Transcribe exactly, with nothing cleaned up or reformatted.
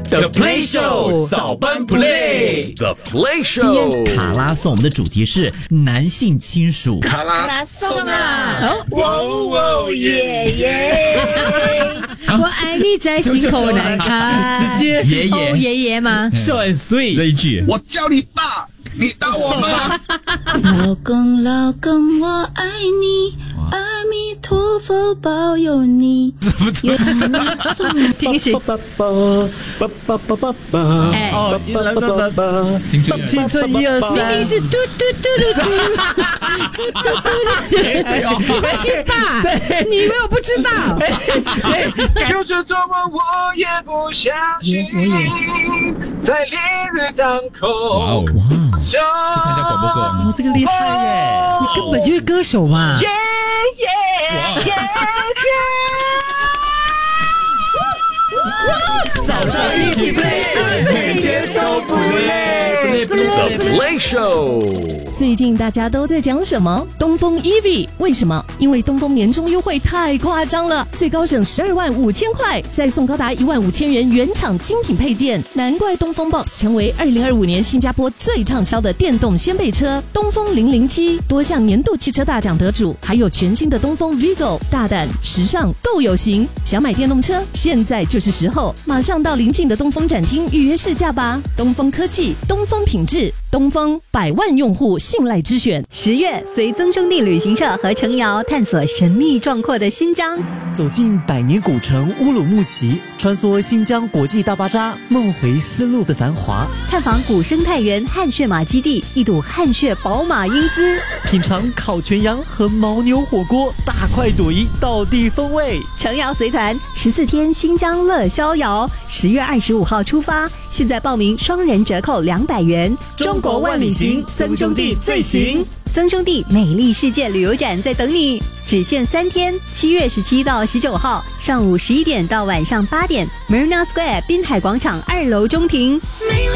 The Play Show 早班 Play The Play 今 Show 天卡拉送我们的主题是男性亲属。 卡拉送啊！ 哦，哇哦耶耶！ 我爱你在心口难开。 直接爷爷哦爷爷吗？ short and sweet 这一句， 我叫你爸，你打我吗？ 老公，老公，我爱你，阿弥陀佛保佑你。 听谁？哎， 哦，来来来来， 青春青春一二明三明，是嘟嘟嘟嘟嘟，快去吧！你以为我不知道？ 就是做梦我也不相信，在烈日当空。哇哦， 哇， 去参加广播歌哇，这个厉害耶！ 你根本就是歌手嘛！ 耶耶耶！ 早上一起 play， 每天都不累，不累 The Play Show 最近大家都在讲什么？东风 E V 为什么？因为东风年终优惠太夸张了，最高省十二万五千块，再送高达一万五千元原厂精品配件，难怪东风 Box 成为二零二五年新加坡最畅销的电动掀背车。东风零零七多项年度汽车大奖得主，还有全新的东风 Vigo， 大胆、时尚、够有型。想买电动车，现在就是时候，马上到邻近的东风展厅预约试驾吧。东风科技，东风品质，东风百万用户信赖之选。 十月，随曾兄弟旅行社和程瑶探索神秘壮阔的新疆， 走进百年古城乌鲁木齐，穿梭新疆国际大巴扎，梦回丝路的繁华， 探访古生态园汗血马基地，一睹汗血宝马英姿， 品尝烤全羊和牦牛火锅，大快朵颐，道地风味。 程瑶随团十四天新疆乐逍遥，十月二十五号出发，现在报名双人折扣两百元。 中国万里行，曾兄弟最行。 曾兄弟美丽世界旅游展在等你，只限三天，七月十七到十九号，上午十一点到晚上八点 ，Marina Square 滨海广场二楼中庭。 美丽